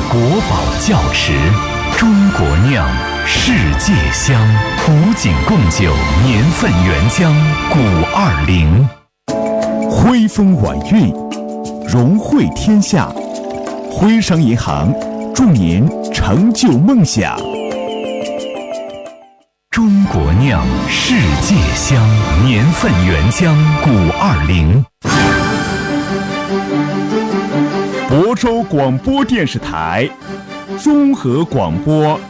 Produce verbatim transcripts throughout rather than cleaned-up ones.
国宝窖池，中国酿，世界香，古井贡酒，年份原浆，古二零。徽风晚韵，融汇天下。徽商银行祝您成就梦想。中国酿，世界香，年份原浆，古二零。亳州广播电视台综合广播。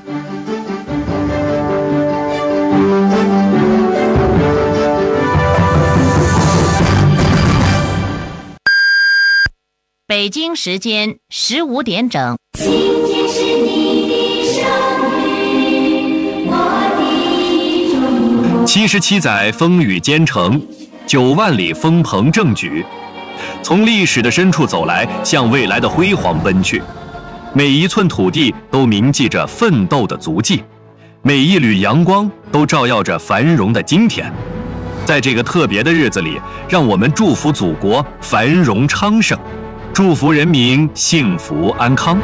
北京时间十五点整。 今天是你的生日，我的中国。 七十七载风雨兼程，九万里风鹏正举。从历史的深处走来，向未来的辉煌奔去。每一寸土地都铭记着奋斗的足迹，每一缕阳光都照耀着繁荣的今天。在这个特别的日子里，让我们祝福祖国繁荣昌盛，祝福人民幸福安康。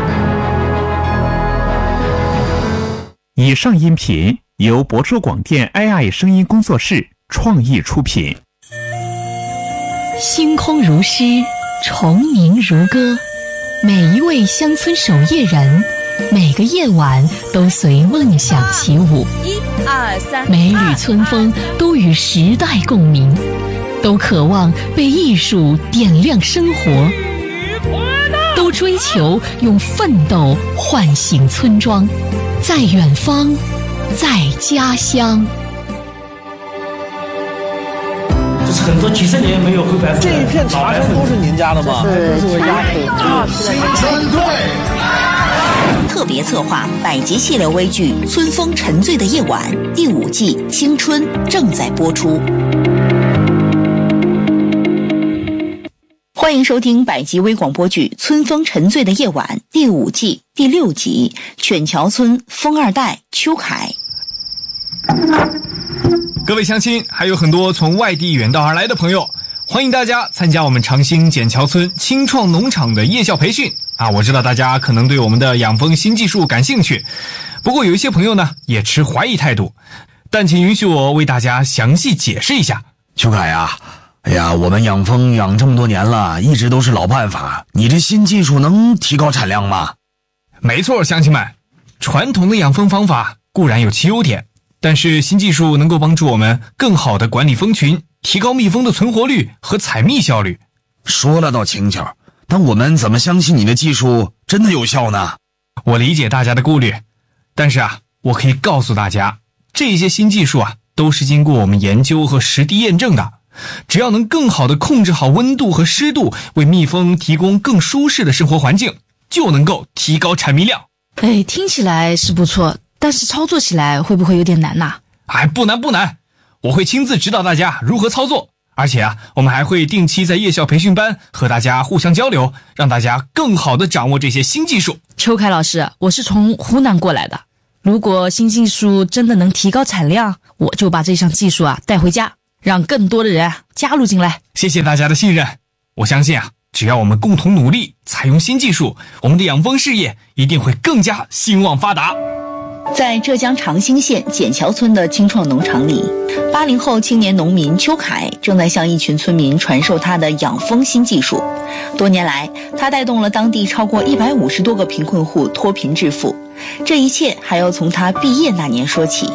以上音频由亳州广电 A I 声音工作室创意出品。 星空如诗，虫鸣如歌，每一位乡村守夜人，每个夜晚都随梦想起舞。 一二三， 每缕春风都与时代共鸣，都渴望被艺术点亮生活，都追求用奋斗唤醒村庄，在远方，在家乡。 这是很多几十年没有灰白粉。 这一片茶山都是您家的吗？ 这是我家的。 村队特别策划百集系列微剧《春风沉醉的夜晚》第五季《青春》正在播出。欢迎收听百集微广播剧《春风沉醉的夜晚》第五季第六集《犬桥村风二代邱凯》。 各位乡亲，还有很多从外地远道而来的朋友，欢迎大家参加我们长兴笕桥村青创农场的夜校培训啊！我知道大家可能对我们的养蜂新技术感兴趣，不过有一些朋友呢也持怀疑态度，但请允许我为大家详细解释一下。 邱凯呀，哎呀，我们养蜂养这么多年了，一直都是老办法，你这新技术能提高产量吗？ 没错，乡亲们，传统的养蜂方法固然有其优点，但是新技术能够帮助我们更好地管理蜂群，提高蜜蜂的存活率和采蜜效率。 说了倒轻巧，但我们怎么相信你的技术真的有效呢？ 我理解大家的顾虑，但是啊，我可以告诉大家，这些新技术啊，都是经过我们研究和实地验证的。只要能更好地控制好温度和湿度，为蜜蜂提供更舒适的生活环境，就能够提高产蜜量。 哎，听起来是不错，但是操作起来会不会有点难呐？ 哎，不难不难，我会亲自指导大家如何操作，而且啊，我们还会定期在夜校培训班和大家互相交流，让大家更好地掌握这些新技术。 邱凯老师，我是从湖南过来的，如果新技术真的能提高产量，我就把这项技术啊带回家，让更多的人加入进来。 谢谢大家的信任，我相信啊，只要我们共同努力，采用新技术，我们的养蜂事业一定会更加兴旺发达。 在浙江长兴县笕桥村的青创农场里，八零后青年农民邱凯正在向一群村民传授他的养蜂新技术。多年来，他带动了当地超过一百五十多个贫困户脱贫致富。这一切还要从他毕业那年说起。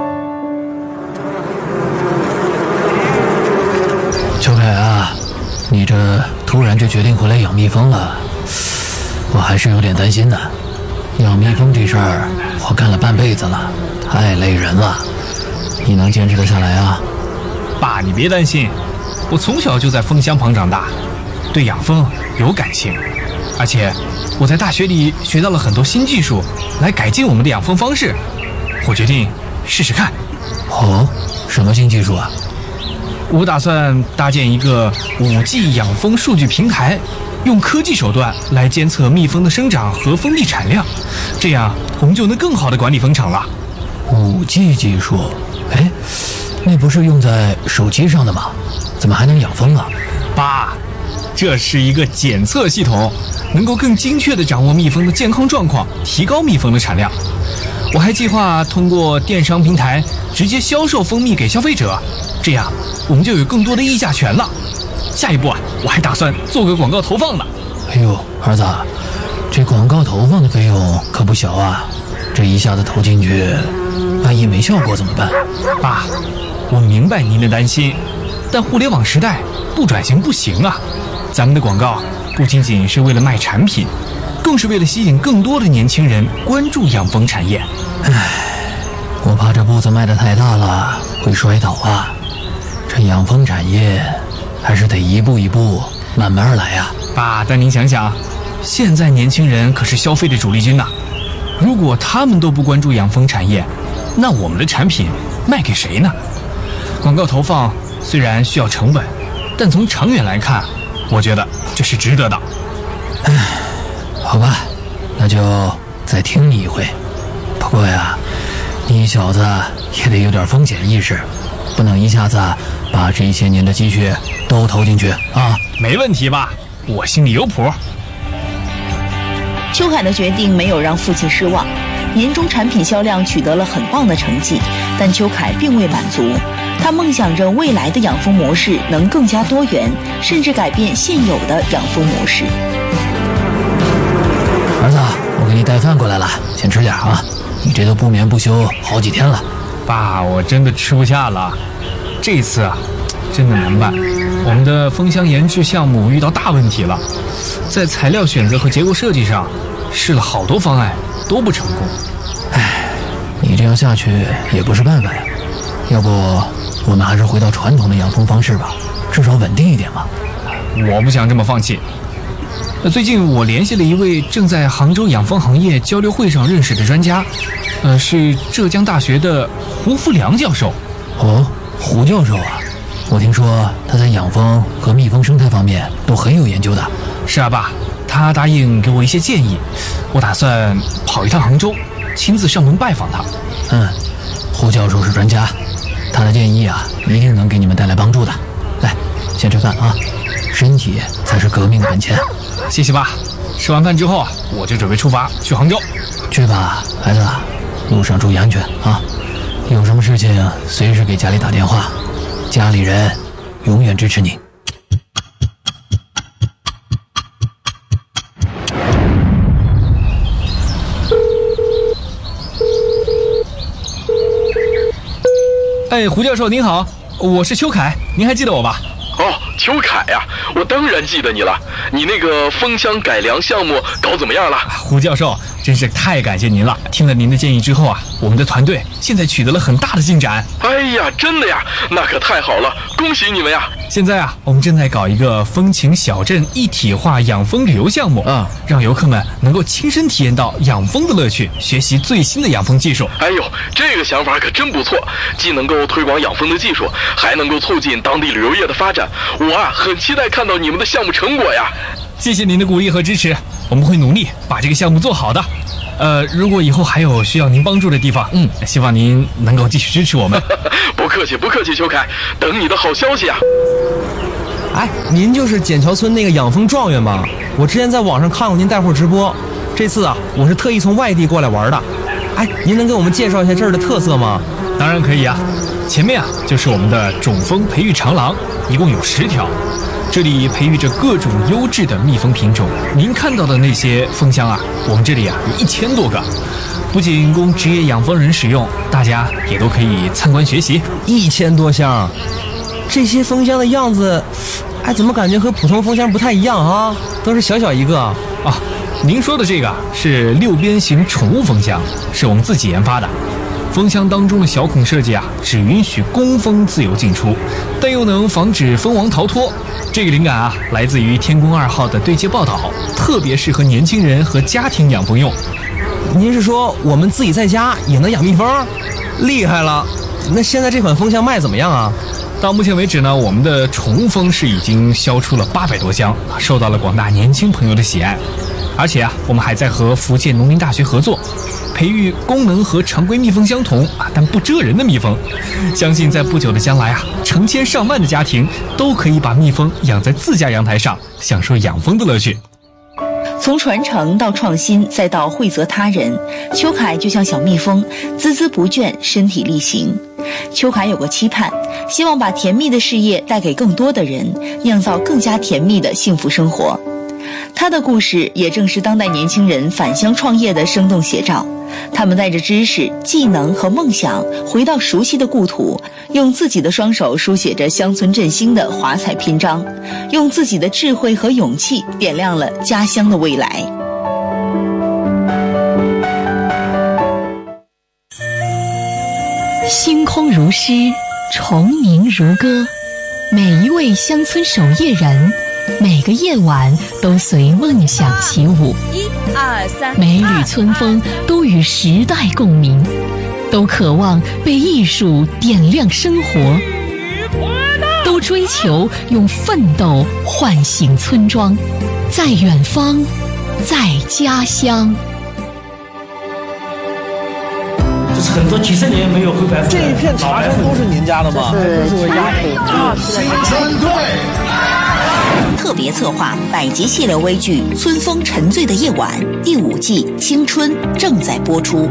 邱凯啊，你这突然就决定回来养蜜蜂了，我还是有点担心的。养蜜蜂这事儿我干了半辈子了，太累人了，你能坚持得下来啊？ 爸，你别担心，我从小就在蜂箱旁长大，对养蜂有感情，而且我在大学里学到了很多新技术来改进我们的养蜂方式，我决定试试看。 哦，什么新技术啊？ 我打算搭建一个 五 G 养蜂数据平台，用科技手段来监测蜜蜂的生长和蜂蜜产量，这样我们就能更好的管理蜂场了。 五 G 技术，哎，那不是用在手机上的吗？怎么还能养蜂啊？ 爸， 这是一个检测系统，能够更精确地掌握蜜蜂的健康状况，提高蜜蜂的产量。我还计划通过电商平台直接销售蜂蜜给消费者，这样我们就有更多的议价权了。下一步啊，我还打算做个广告投放呢。 哎呦，儿子，这广告投放的费用可不小啊！这一下子投进去，万一没效果怎么办？ 爸，我明白您的担心，但互联网时代不转型不行啊！咱们的广告不仅仅是为了卖产品，更是为了吸引更多的年轻人关注养蜂产业。 唉，我怕这步子迈得太大了，会摔倒啊！这养蜂产业还是得一步一步慢慢来啊！ 爸，但您想想，现在年轻人可是消费的主力军呐、啊。如果他们都不关注养蜂产业，那我们的产品卖给谁呢？广告投放虽然需要成本，但从长远来看，我觉得这是值得的。 唉，好吧，那就再听你一回。不过呀，你小子也得有点风险意识，不能一下子把这些年的积蓄都投进去啊！ 没问题吧？我心里有谱。 邱凯的决定没有让父亲失望，年终产品销量取得了很棒的成绩，但邱凯并未满足，他梦想着未来的养蜂模式能更加多元，甚至改变现有的养蜂模式。 儿子，我给你带饭过来了，先吃点啊！你这都不眠不休好几天了。 爸，我真的吃不下了，这次啊，真的难办。我们的蜂箱研制项目遇到大问题了，在材料选择和结构设计上试了好多方案，都不成功。 唉，你这样下去也不是办法呀。要不我们还是回到传统的养蜂方式吧，至少稳定一点嘛。 我不想这么放弃。最近我联系了一位正在杭州养蜂行业交流会上认识的专家，呃，是浙江大学的胡福良教授。 哦，胡教授啊，我听说他在养蜂和蜜蜂生态方面都很有研究的。 是啊，爸，他答应给我一些建议，我打算跑一趟杭州，亲自上门拜访他。 嗯，胡教授是专家，他的建议啊，一定能给你们带来帮助的。来，先吃饭啊，身体才是革命的本钱。 谢谢爸。吃完饭之后啊，我就准备出发去杭州。 去吧，孩子，路上注意安全啊！有什么事情随时给家里打电话，家里人永远支持你。 哎，胡教授您好，我是邱凯，您还记得我吧？ 哦，邱凯呀、啊，我当然记得你了。你那个蜂箱改良项目搞怎么样了？ 胡教授，真是太感谢您了。听了您的建议之后啊，我们的团队现在取得了很大的进展。 哎呀，真的呀，那可太好了，恭喜你们呀！ 现在啊，我们正在搞一个风情小镇一体化养蜂旅游项目啊，让游客们能够亲身体验到养蜂的乐趣，学习最新的养蜂技术。 哎呦，这个想法可真不错，既能够推广养蜂的技术，还能够促进当地旅游业的发展。我啊，很期待看到你们的项目成果呀！ 谢谢您的鼓励和支持，我们会努力把这个项目做好的。呃，如果以后还有需要您帮助的地方，嗯，希望您能够继续支持我们。 不客气，不客气，邱凯，等你的好消息啊！ 哎，您就是笕桥村那个养蜂状元吗？我之前在网上看过您带货直播，这次啊，我是特意从外地过来玩的。哎，您能给我们介绍一下这儿的特色吗？ 当然可以啊，前面啊就是我们的种蜂培育长廊，一共有十条。这里培育着各种优质的蜜蜂品种，您看到的那些蜂箱啊，我们这里啊有一千多个，不仅供职业养蜂人使用，大家也都可以参观学习。 一千多箱，这些蜂箱的样子，哎，怎么感觉和普通蜂箱不太一样啊？都是小小一个啊。 您说的这个是六边形宠物蜂箱，是我们自己研发的。蜂箱当中的小孔设计啊，只允许工蜂自由进出，但又能防止蜂王逃脱。这个灵感啊，来自于天宫二号的对接报道，特别适合年轻人和家庭养蜂用。 您是说我们自己在家也能养蜜蜂？厉害了！那现在这款蜂箱卖怎么样啊？ 到目前为止呢，我们的宠物蜂是已经销出了八百多箱，受到了广大年轻朋友的喜爱。而且啊，我们还在和福建农林大学合作， 培育功能和常规蜜蜂相同啊但不蛰人的蜜蜂。相信在不久的将来啊，成千上万的家庭都可以把蜜蜂养在自家阳台上，享受养蜂的乐趣。 从传承到创新，再到惠泽他人，邱凯就像小蜜蜂，孜孜不倦，身体力行。邱凯有个期盼，希望把甜蜜的事业带给更多的人，酿造更加甜蜜的幸福生活。他的故事也正是当代年轻人返乡创业的生动写照。他们带着知识、技能和梦想，回到熟悉的故土，用自己的双手书写着乡村振兴的华彩篇章，用自己的智慧和勇气点亮了家乡的未来。 星空如诗，虫鸣如歌，每一位乡村守夜人，每个夜晚都随梦想起舞。 一二三， 每缕春风都与时代共鸣，都渴望被艺术点亮生活，都追求用奋斗唤醒村庄，在远方，在家乡。 这是很多几十年没有回白府。 这一片茶山都是您家的吗？ 这是我家的。 青春队。 特别策划百集系列微剧《春风沉醉的夜晚》第五季《青春》正在播出。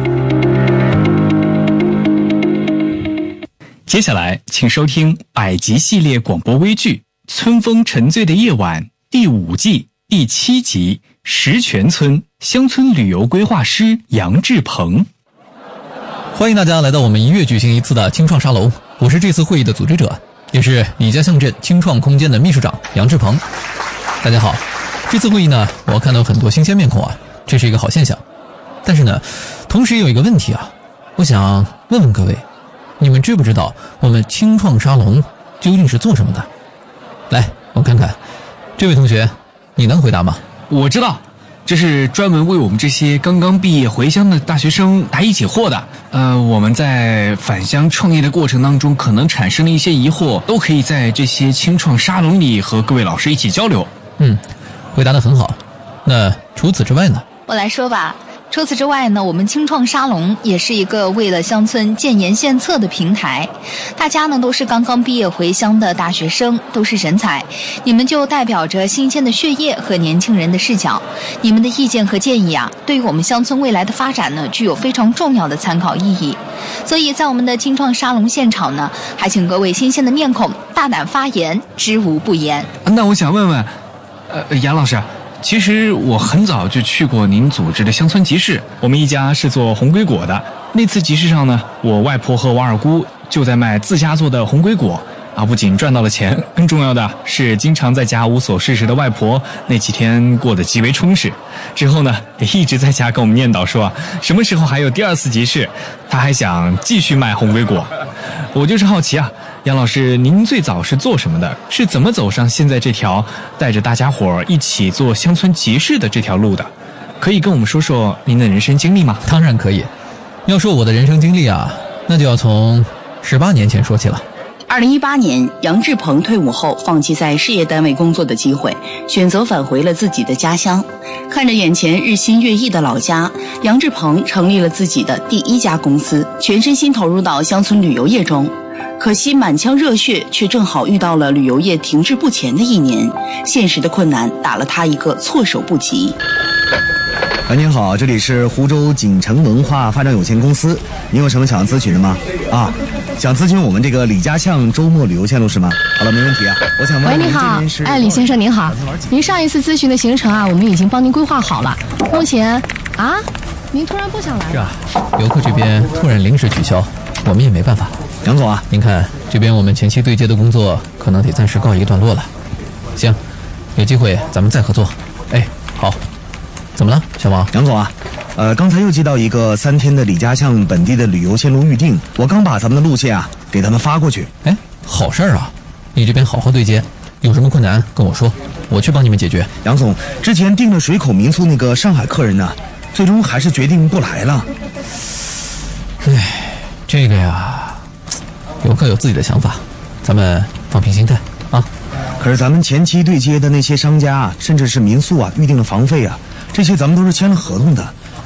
接下来，请收听百集系列广播微剧《春风沉醉的夜晚》第五季第七集《石泉村》，乡村旅游规划师杨志鹏。 欢迎大家来到我们一月举行一次的青创沙龙，我是这次会议的组织者，也是李家巷镇青创空间的秘书长杨志鹏。大家好，这次会议呢，我看到很多新鲜面孔啊，这是一个好现象。但是呢，同时也有一个问题啊，我想问问各位，你们知不知道我们青创沙龙究竟是做什么的？来，我看看，这位同学，你能回答吗？ 我知道，这是专门为我们这些刚刚毕业回乡的大学生答疑解惑的。呃，我们在返乡创业的过程当中，可能产生了一些疑惑，都可以在这些青创沙龙里和各位老师一起交流。 嗯，回答得很好。那除此之外呢？ 我来说吧。除此之外呢，我们青创沙龙也是一个为了乡村建言献策的平台。大家呢都是刚刚毕业回乡的大学生，都是人才，你们就代表着新鲜的血液和年轻人的视角。你们的意见和建议啊，对于我们乡村未来的发展呢，具有非常重要的参考意义。所以在我们的青创沙龙现场呢，还请各位新鲜的面孔大胆发言，知无不言。 那我想问问，呃，杨老师。其实我很早就去过您组织的乡村集市，我们一家是做红龟果的。那次集市上呢，我外婆和我二姑就在卖自家做的红龟果啊，不仅赚到了钱，更重要的是经常在家无所事事的外婆那几天过得极为充实。之后呢，也一直在家跟我们念叨说，什么时候还有第二次集市，她还想继续卖红龟果。我就是好奇啊，杨老师，您最早是做什么的？是怎么走上现在这条带着大家伙一起做乡村集市的这条路的？可以跟我们说说您的人生经历吗？ 当然可以。要说我的人生经历啊，那就要从十八年前说起了。 二零一八年，杨志鹏退伍后放弃在事业单位工作的机会，选择返回了自己的家乡。看着眼前日新月异的老家，杨志鹏成立了自己的第一家公司，全身心投入到乡村旅游业中。可惜满腔热血却正好遇到了旅游业停滞不前的一年，现实的困难打了他一个措手不及。 哎，您好，这里是湖州锦城文化发展有限公司，您有什么想咨询的吗？啊，想咨询我们这个李家巷周末旅游线路是吗？好了，没问题啊。我想问， 喂，你好，哎，李先生您好，您上一次咨询的行程啊，我们已经帮您规划好了。目前啊，您突然不想来了？ 是啊，游客这边突然临时取消，我们也没办法。 杨总啊， 您看这边我们前期对接的工作可能得暂时告一个段落了。行，有机会咱们再合作。哎，好。怎么了，小王？ 杨总啊，呃，刚才又接到一个三天的李家巷本地的旅游线路预定，我刚把咱们的路线啊给他们发过去。 哎，好事儿啊！你这边好好对接，有什么困难跟我说，我去帮你们解决。 杨总，之前订了水口民宿那个上海客人呢，最终还是决定不来了。 哎，这个呀，游客有自己的想法，咱们放平心态啊。 可是咱们前期对接的那些商家啊，甚至是民宿啊，预定了房费啊。这些咱们都是签了合同的，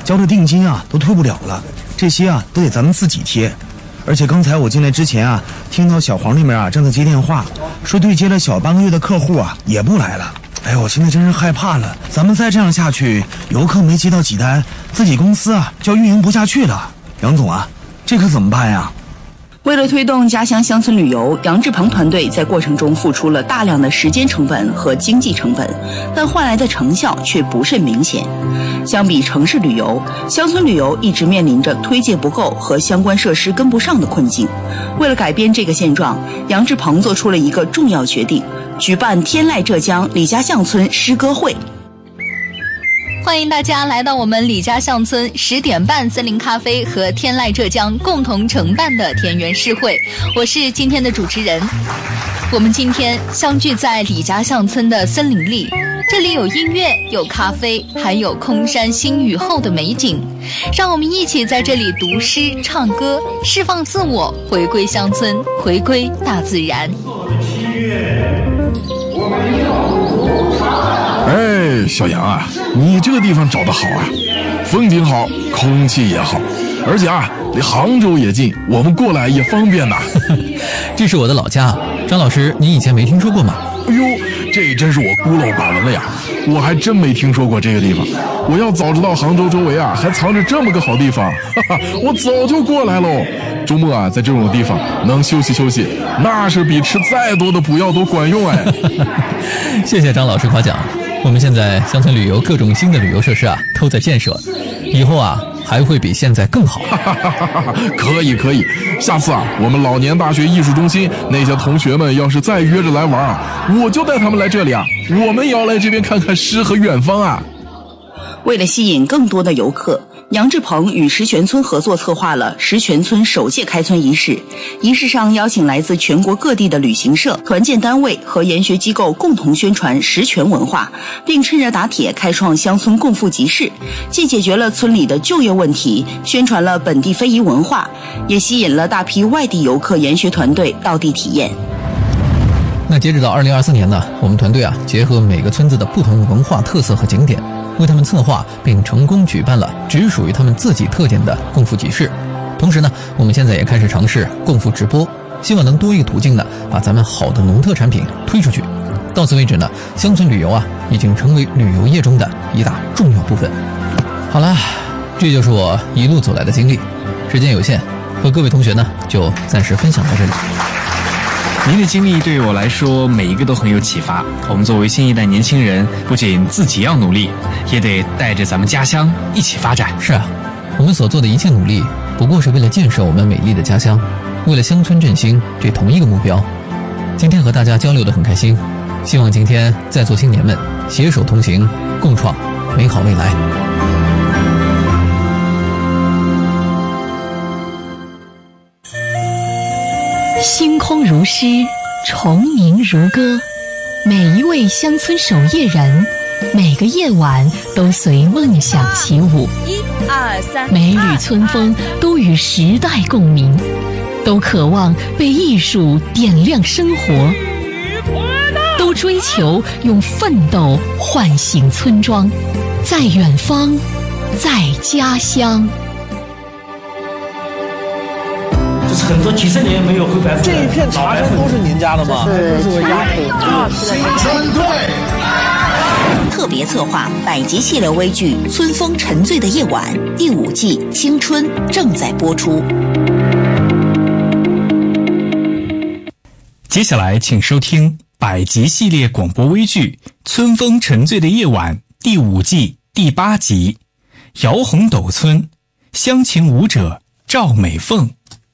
交的定金啊都退不了了，这些啊都得咱们自己贴。而且刚才我进来之前啊，听到小黄那边啊正在接电话，说对接了小半个月的客户啊也不来了。哎呦，我现在真是害怕了，咱们再这样下去，游客没接到几单，自己公司啊就要运营不下去了。杨总啊，这可怎么办呀？ 为了推动家乡乡村旅游，杨志鹏团队在过程中付出了大量的时间成本和经济成本，但换来的成效却不甚明显。相比城市旅游，乡村旅游一直面临着推介不够和相关设施跟不上的困境。为了改变这个现状，杨志鹏做出了一个重要决定，举办天籁浙江李家巷村诗歌会。 欢迎大家来到我们李家巷村十点半森林咖啡和天籁浙江共同承办的田园诗会，我是今天的主持人。我们今天相聚在李家巷村的森林里，这里有音乐，有咖啡，还有空山新雨后的美景。让我们一起在这里读诗、唱歌，释放自我，回归乡村，回归大自然。 哎，小杨啊，你这个地方找得好啊，风景好，空气也好，而且啊，离杭州也近，我们过来也方便呐。 这是我的老家，张老师，您以前没听说过吗？ 哎呦，这真是我孤陋寡闻了呀，我还真没听说过这个地方。我要早知道杭州周围啊还藏着这么个好地方，哈哈，我早就过来喽。周末啊，在这种地方能休息休息，那是比吃再多的补药都管用哎。 谢谢张老师夸奖。我们现在乡村旅游各种新的旅游设施啊都在建设，以后啊还会比现在更好。 可以可以，下次啊我们老年大学艺术中心那些同学们要是再约着来玩啊，我就带他们来这里啊，我们也要来这边看看诗和远方啊。 为了吸引更多的游客，杨志鹏与石泉村合作策划了石泉村首届开村仪式。仪式上邀请来自全国各地的旅行社、团建单位和研学机构共同宣传石泉文化，并趁热打铁开创乡村共富集市，既解决了村里的就业问题，宣传了本地非遗文化，也吸引了大批外地游客研学团队到地体验。 那截止到二零二四年呢，我们团队啊结合每个村子的不同文化特色和景点，为他们策划并成功举办了只属于他们自己特点的共富集市。同时呢，我们现在也开始尝试共富直播，希望能多一个途径呢把咱们好的农特产品推出去。到此为止呢，乡村旅游啊已经成为旅游业中的一大重要部分。好了，这就是我一路走来的经历，时间有限，和各位同学呢就暂时分享到这里。 您的经历对于我来说每一个都很有启发。我们作为新一代年轻人，不仅自己要努力，也得带着咱们家乡一起发展。 是啊，我们所做的一切努力不过是为了建设我们美丽的家乡，为了乡村振兴这同一个目标。今天和大家交流得很开心，希望今天在座青年们携手同行，共创美好未来。 星空如诗，虫鸣如歌，每一位乡村守夜人，每个夜晚都随梦想起舞。 一二三， 每缕春风都与时代共鸣，都渴望被艺术点亮生活，都追求用奋斗唤醒村庄，在远方，在家乡。 这是很多几十年没有回白富。 这一片茶山都是您家的吗？ 这是我家青春队特别策划百集系列微剧《春风沉醉的夜晚》第五季《青春》正在播出。 接下来，请收听百集系列广播微剧《春风沉醉的夜晚》第五季第八集《摇红斗村》，乡情舞者赵美凤。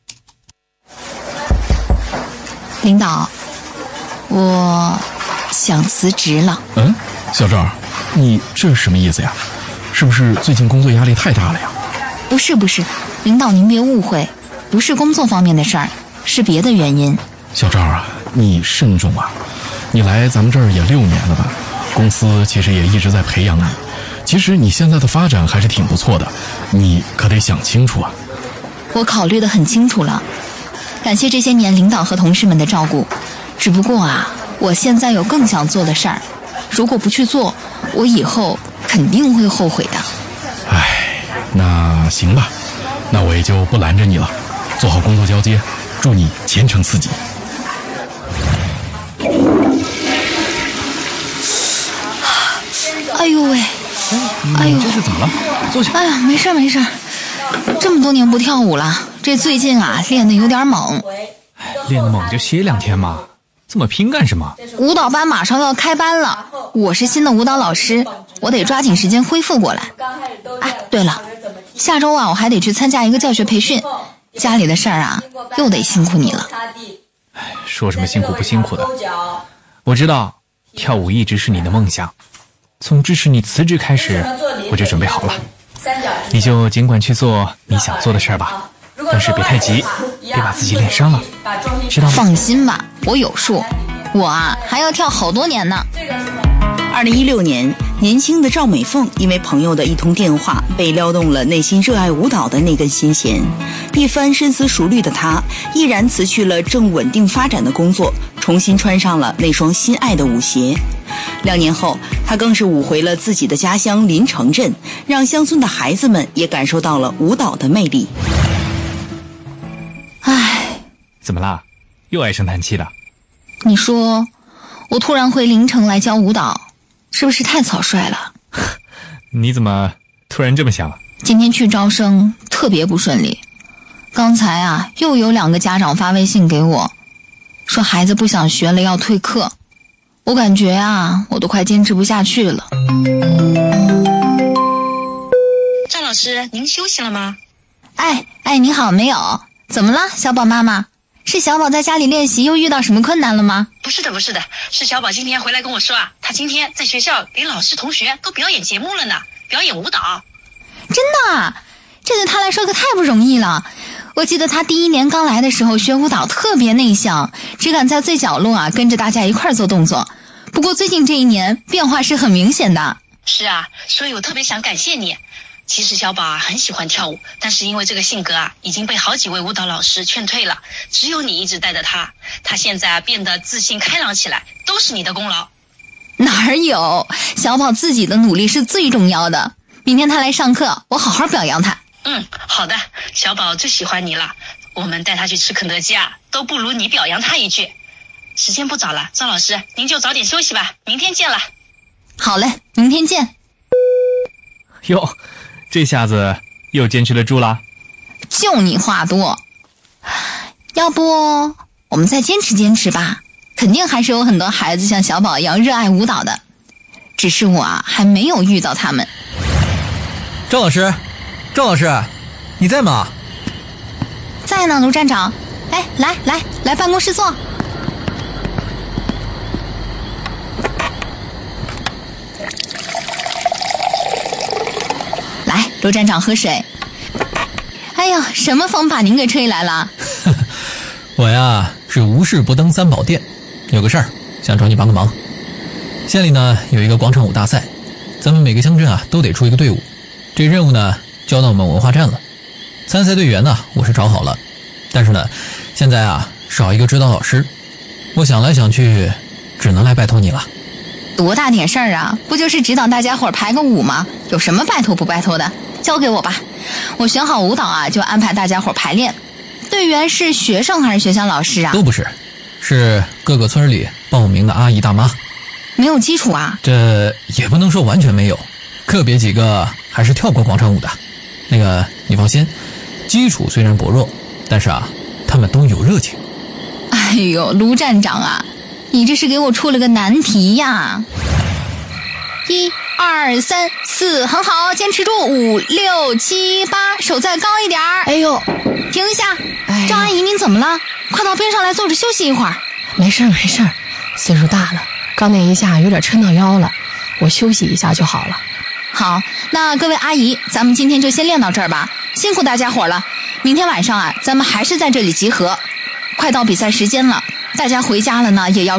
领导，我想辞职了。 嗯，小赵，你这是什么意思呀？是不是最近工作压力太大了呀？ 不是不是，领导您别误会，不是工作方面的事儿，是别的原因。 小赵啊，你慎重啊！你来咱们这儿也六年了吧？公司其实也一直在培养你。其实你现在的发展还是挺不错的，你可得想清楚啊。 我考虑得很清楚了，感谢这些年领导和同事们的照顾。只不过啊，我现在有更想做的事儿，如果不去做，我以后肯定会后悔的。 唉， 嗯，行吧，那我也就不拦着你了，做好工作交接，祝你前程似锦。 哎呦喂！哎呦， 这是怎么了？坐下。 哎呀，没事没事，这么多年不跳舞了，这最近啊练得有点猛。 练得猛就歇两天嘛，这么拼干什么？ 舞蹈班马上要开班了，我是新的舞蹈老师，我得抓紧时间恢复过来。哎，对了，下周啊我还得去参加一个教学培训，家里的事儿啊又得辛苦你了。 哎，说什么辛苦不辛苦的，我知道跳舞一直是你的梦想，从支持你辞职开始我就准备好了，你就尽管去做你想做的事儿吧，但是别太急，别把自己练伤了，知道吗？ 放心吧，我有数，我啊还要跳好多年呢。 二零一六年，年轻的赵美凤因为朋友的一通电话，被撩动了内心热爱舞蹈的那根心弦。一番深思熟虑的她，毅然辞去了正稳定发展的工作，重新穿上了那双心爱的舞鞋。两年后，她更是舞回了自己的家乡临城镇，让乡村的孩子们也感受到了舞蹈的魅力。 唉， 怎么啦？又唉声叹气的？ 你说，我突然回临城来教舞蹈，是不是太草率了？ 你怎么突然这么想？ 今天去招生特别不顺利，刚才啊又有两个家长发微信给我，说孩子不想学了要退课，我感觉啊我都快坚持不下去了。 赵老师，您休息了吗？ 哎哎，你好，没有？怎么了，小宝妈妈？是小宝在家里练习又遇到什么困难了吗？ 不是的不是的，是小宝今天回来跟我说啊，他今天在学校给老师同学都表演节目了呢，表演舞蹈。 真的啊？这对他来说可太不容易了。我记得他第一年刚来的时候学舞蹈特别内向，只敢在最角落啊跟着大家一块做动作。不过最近这一年变化是很明显的。 是啊，所以我特别想感谢你。其实小宝啊很喜欢跳舞，但是因为这个性格啊已经被好几位舞蹈老师劝退了，只有你一直带着他，他现在啊变得自信开朗起来，都是你的功劳。 哪儿有，小宝自己的努力是最重要的。明天他来上课，我好好表扬他。 嗯，好的，小宝最喜欢你了，我们带他去吃肯德基啊，都不如你表扬他一句。时间不早了，赵老师您就早点休息吧，明天见了。 好嘞，明天见。 哟，这下子又坚持得住啦？ 就你话多，要不我们再坚持坚持吧，肯定还是有很多孩子像小宝一样热爱舞蹈的，只是我啊还没有遇到他们。 赵老师，赵老师，你在吗？ 在呢，卢站长。哎，来来来，办公室坐。来，卢站长喝水。哎呦，什么风把您给吹来了？ 我呀是无事不登三宝殿，有个事儿想找你帮个忙。县里呢有一个广场舞大赛，咱们每个乡镇啊都得出一个队伍，这任务呢交到我们文化站了。参赛队员呢我是找好了，但是呢现在啊少一个指导老师，我想来想去只能来拜托你了。 多大点事儿啊，不就是指导大家伙排个舞吗？有什么拜托不拜托的，交给我吧。我选好舞蹈啊就安排大家伙排练。队员是学生还是学校老师啊？ 都不是，是各个村里报名的阿姨大妈。 没有基础啊？ 这也不能说完全没有，个别几个还是跳过广场舞的。那个你放心，基础虽然薄弱，但是啊他们都有热情。 哎呦，卢站长啊，你这是给我出了个难题呀！一二三四，很好，坚持住，五六七八，手再高一点儿。 哎呦， 停一下！赵阿姨，您怎么了？快到边上来坐着休息一会儿。 没事没事，岁数大了，刚那一下有点抻到腰了，我休息一下就好了。 好，那各位阿姨，咱们今天就先练到这儿吧，辛苦大家伙了。明天晚上啊，咱们还是在这里集合。快到比赛时间了，大家回家了呢，也要